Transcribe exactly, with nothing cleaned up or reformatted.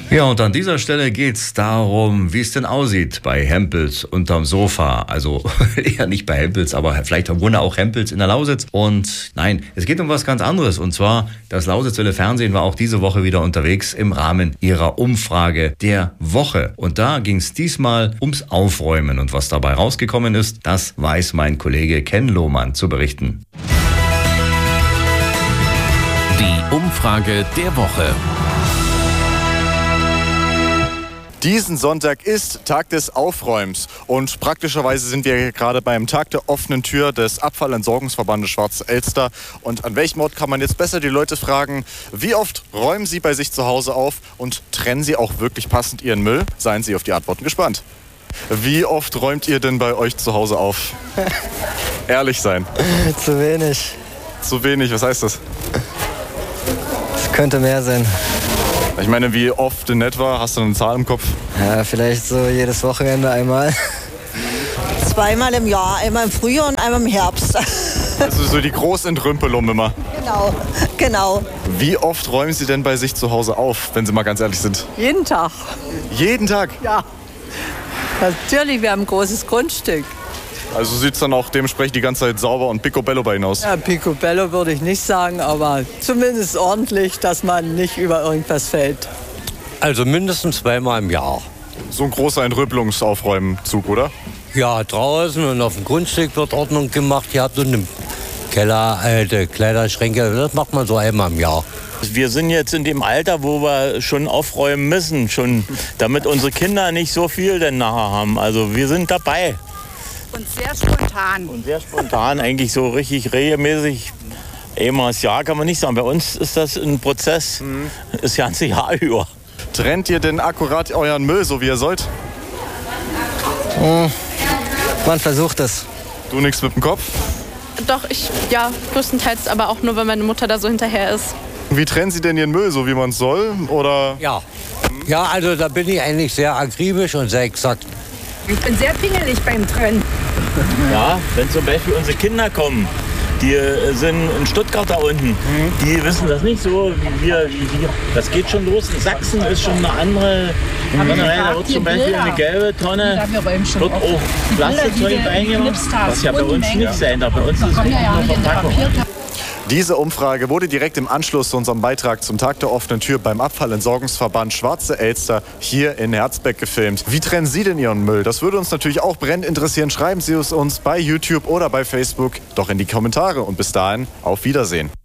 Ja, und an dieser Stelle geht's darum, wie es denn aussieht bei Hempels unterm Sofa. Also eher nicht bei Hempels, aber vielleicht wohnen auch Hempels in der Lausitz. Und nein, es geht um was ganz anderes. Und zwar, das Lausitzwelle Fernsehen war auch diese Woche wieder unterwegs im Rahmen ihrer Umfrage der Woche. Und da ging's diesmal ums Aufräumen. Und was dabei rausgekommen ist, das weiß mein Kollege Ken Lohmann zu berichten. Die Umfrage der Woche. Diesen Sonntag ist Tag des Aufräumens und praktischerweise sind wir gerade beim Tag der offenen Tür des Abfallentsorgungsverbandes Schwarze Elster. Und an welchem Ort kann man jetzt besser die Leute fragen, wie oft räumen sie bei sich zu Hause auf und trennen sie auch wirklich passend ihren Müll? Seien Sie auf die Antworten gespannt. Wie oft räumt ihr denn bei euch zu Hause auf? Ehrlich sein. Zu wenig. Zu wenig, was heißt das? Es könnte mehr sein. Ich meine, wie oft in etwa? Hast du eine Zahl im Kopf? Ja, vielleicht so jedes Wochenende einmal. Zweimal im Jahr, einmal im Frühjahr und einmal im Herbst. Also so die Großentrümpelung immer. Genau, genau. Wie oft räumen Sie denn bei sich zu Hause auf, wenn Sie mal ganz ehrlich sind? Jeden Tag. Jeden Tag? Ja. Natürlich, wir haben ein großes Grundstück. Also sieht es dann auch dementsprechend die ganze Zeit sauber und picobello bei Ihnen aus? Ja, picobello würde ich nicht sagen, aber zumindest ordentlich, dass man nicht über irgendwas fällt. Also mindestens zweimal im Jahr. So ein großer Entrümpelungsaufräumzug, oder? Ja, draußen und auf dem Grundstück wird Ordnung gemacht. Ihr habt so einen Keller, alte Kleiderschränke, das macht man so einmal im Jahr. Wir sind jetzt in dem Alter, wo wir schon aufräumen müssen, schon, damit unsere Kinder nicht so viel denn nachher haben. Also wir sind dabei. Und sehr spontan. Und sehr spontan, eigentlich so richtig regelmäßig. Einmal das Jahr kann man nicht sagen. Bei uns ist das ein Prozess, mhm. das ganze Jahr über. Trennt ihr denn akkurat euren Müll, so wie ihr sollt? Hm, man versucht es. Du nix mit dem Kopf? Doch, ich, ja, größtenteils, aber auch nur, weil meine Mutter da so hinterher ist. Wie trennen Sie denn Ihren Müll, so wie man es soll? Oder? Ja. Ja, also da bin ich eigentlich sehr akribisch und sehr exakt. Ich bin sehr pingelig beim Trennen. Ja, wenn zum Beispiel unsere Kinder kommen, die sind in Stuttgart da unten, die wissen das nicht so wie wir. Wie wir. Das geht schon los. In Sachsen ist schon eine andere Tonnerei. Da wird zum Beispiel eine gelbe Tonne, wird auch Plastikzeug eingemacht, was ja bei uns nicht sein darf. Bei uns ist es nur Verpackung. Diese Umfrage wurde direkt im Anschluss zu unserem Beitrag zum Tag der offenen Tür beim Abfallentsorgungsverband Schwarze Elster hier in Herzbeck gefilmt. Wie trennen Sie denn Ihren Müll? Das würde uns natürlich auch brennend interessieren. Schreiben Sie es uns bei YouTube oder bei Facebook doch in die Kommentare. Und bis dahin, auf Wiedersehen.